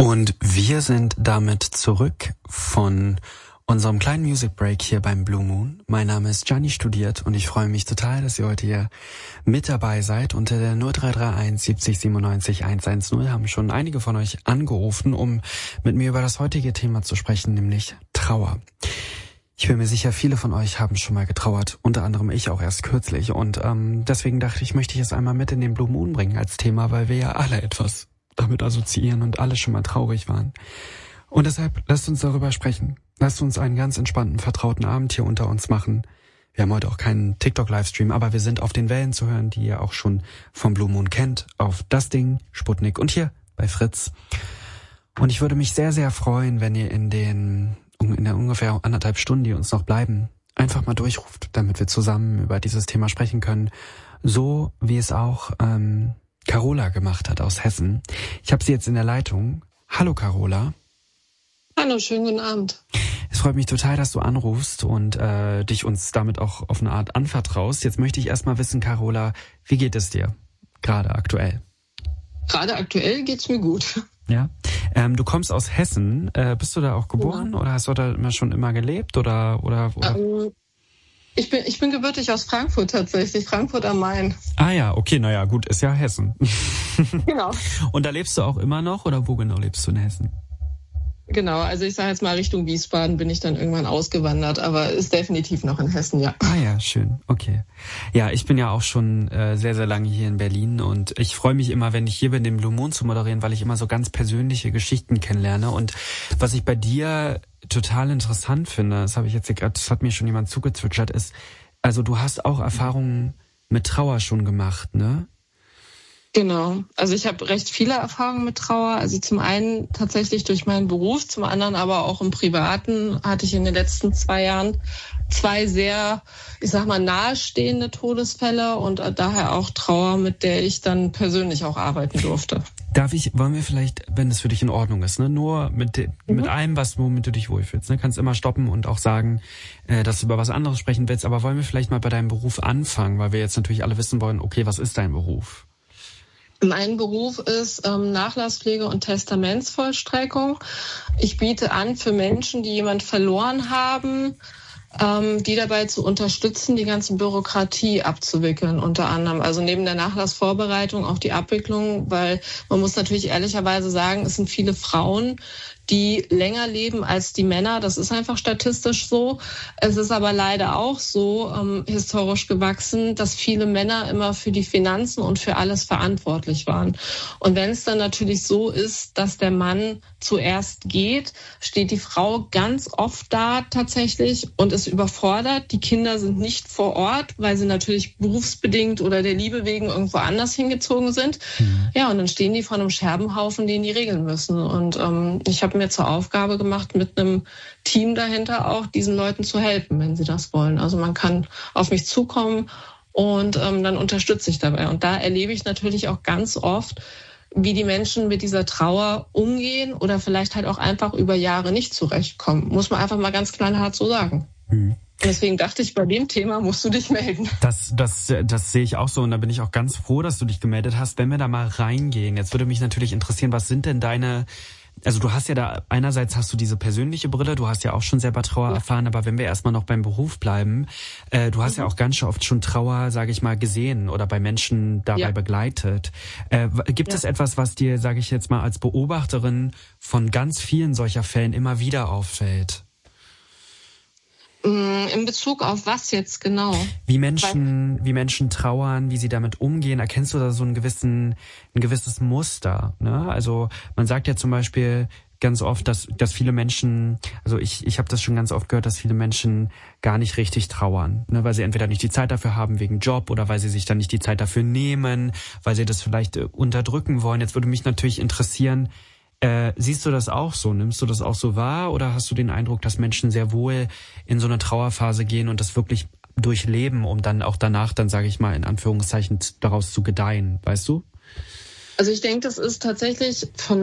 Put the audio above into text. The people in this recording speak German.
Und wir sind damit zurück von unserem kleinen Music Break hier beim Blue Moon. Mein Name ist Gianni Studiert und ich freue mich total, dass ihr heute hier mit dabei seid. Unter der 0331 70 97 110 haben schon einige von euch angerufen, um mit mir über das heutige Thema zu sprechen, nämlich Trauer. Ich bin mir sicher, viele von euch haben schon mal getrauert, unter anderem ich auch erst kürzlich. Und deswegen dachte ich, möchte ich es einmal mit in den Blue Moon bringen als Thema, weil wir ja alle etwas damit assoziieren und alle schon mal traurig waren. Und deshalb lasst uns darüber sprechen. Lasst uns einen ganz entspannten, vertrauten Abend hier unter uns machen. Wir haben heute auch keinen TikTok-Livestream, aber wir sind auf den Wellen zu hören, die ihr auch schon vom Blue Moon kennt, auf Das Ding, Sputnik und hier bei Fritz. Und ich würde mich sehr, sehr freuen, wenn ihr in der ungefähr 1,5 Stunden, die uns noch bleiben, einfach mal durchruft, damit wir zusammen über dieses Thema sprechen können. So wie es auch Carola gemacht hat aus Hessen. Ich habe sie jetzt in der Leitung. Hallo Carola. Hallo, schönen guten Abend. Es freut mich total, dass du anrufst und dich uns damit auch auf eine Art anvertraust. Jetzt möchte ich erstmal wissen, Carola, wie geht es dir gerade aktuell? Gerade aktuell geht's mir gut. Ja. Du kommst aus Hessen. Bist du da auch geboren oder hast du da schon immer gelebt oder? Ich bin gebürtig aus Frankfurt tatsächlich, Frankfurt am Main. Ah ja, okay, naja, gut, ist ja Hessen. Genau. Und da lebst du auch immer noch oder wo genau lebst du in Hessen? Genau, also ich sage jetzt mal Richtung Wiesbaden bin ich dann irgendwann ausgewandert, aber ist definitiv noch in Hessen, ja. Ah ja, schön, okay. Ja, ich bin ja auch schon sehr, sehr lange hier in Berlin und ich freue mich immer, wenn ich hier bin, den Blue Moon zu moderieren, weil ich immer so ganz persönliche Geschichten kennenlerne. Und was ich bei dir total interessant finde, das hat mir schon jemand zugezwitschert, ist, also du hast auch Erfahrungen mit Trauer schon gemacht, ne? Genau, also ich habe recht viele Erfahrungen mit Trauer. Also zum einen tatsächlich durch meinen Beruf, zum anderen aber auch im Privaten hatte ich in den letzten 2 Jahren 2 sehr, ich sag mal, nahestehende Todesfälle und daher auch Trauer, mit der ich dann persönlich auch arbeiten durfte. Wollen wir vielleicht, wenn es für dich in Ordnung ist, ne, nur mit allem, womit du dich wohlfühlst, ne, kannst immer stoppen und auch sagen, dass du über was anderes sprechen willst, aber wollen wir vielleicht mal bei deinem Beruf anfangen, weil wir jetzt natürlich alle wissen wollen, okay, was ist dein Beruf? Mein Beruf ist Nachlasspflege und Testamentsvollstreckung. Ich biete an für Menschen, die jemand verloren haben, die dabei zu unterstützen, die ganze Bürokratie abzuwickeln, unter anderem. Also neben der Nachlassvorbereitung auch die Abwicklung, weil man muss natürlich ehrlicherweise sagen, es sind viele Frauen, die länger leben als die Männer. Das ist einfach statistisch so. Es ist aber leider auch so historisch gewachsen, dass viele Männer immer für die Finanzen und für alles verantwortlich waren. Und wenn es dann natürlich so ist, dass der Mann zuerst geht, steht die Frau ganz oft da tatsächlich und ist überfordert. Die Kinder sind nicht vor Ort, weil sie natürlich berufsbedingt oder der Liebe wegen irgendwo anders hingezogen sind. Ja, und dann stehen die vor einem Scherbenhaufen, den die regeln müssen. Und ich habe mir zur Aufgabe gemacht, mit einem Team dahinter auch diesen Leuten zu helfen, wenn sie das wollen. Also man kann auf mich zukommen und dann unterstütze ich dabei. Und da erlebe ich natürlich auch ganz oft, wie die Menschen mit dieser Trauer umgehen oder vielleicht halt auch einfach über Jahre nicht zurechtkommen. Muss man einfach mal ganz knallhart so sagen. Deswegen dachte ich, bei dem Thema musst du dich melden. Das sehe ich auch so und da bin ich auch ganz froh, dass du dich gemeldet hast. Wenn wir da mal reingehen, jetzt würde mich natürlich interessieren, was sind denn also du hast ja da, einerseits hast du diese persönliche Brille, du hast ja auch schon selber Trauer erfahren, aber wenn wir erstmal noch beim Beruf bleiben, du hast ja auch ganz oft schon Trauer, sage ich mal, gesehen oder bei Menschen dabei begleitet. Gibt es etwas, was dir, sage ich jetzt mal, als Beobachterin von ganz vielen solcher Fällen immer wieder auffällt? In Bezug auf was jetzt genau? Wie Menschen trauern, wie sie damit umgehen. Erkennst du da so ein gewisses Muster? Ne? Also man sagt ja zum Beispiel ganz oft, dass viele Menschen, also ich habe das schon ganz oft gehört, dass viele Menschen gar nicht richtig trauern, ne? Weil sie entweder nicht die Zeit dafür haben wegen Job oder weil sie sich dann nicht die Zeit dafür nehmen, weil sie das vielleicht unterdrücken wollen. Jetzt würde mich natürlich interessieren, siehst du das auch so? Nimmst du das auch so wahr? Oder hast du den Eindruck, dass Menschen sehr wohl in so eine Trauerphase gehen und das wirklich durchleben, um dann auch danach, dann sage ich mal in Anführungszeichen, daraus zu gedeihen? Weißt du? Also ich denke, das ist tatsächlich von